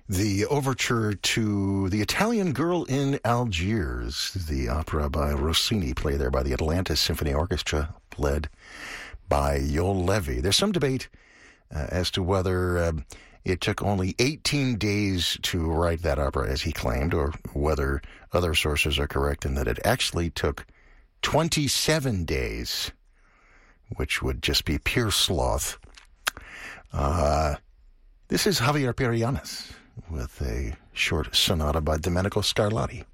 The overture to The Italian Girl in Algiers, the opera by Rossini, played there by the Atlanta Symphony Orchestra, led by Yoel Levy. There's some debate as to whether it took only 18 days to write that opera, as he claimed, or whether other sources are correct in that it actually took 27 days, which would just be pure sloth. This is Javier Perianes with a short sonata by Domenico Scarlatti.